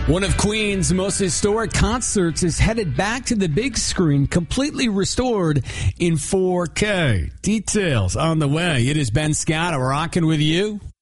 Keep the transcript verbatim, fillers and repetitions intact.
One of Queen's most historic concerts is headed back to the big screen, completely restored in four K. Details on the way. It is Ben Scott, rocking with you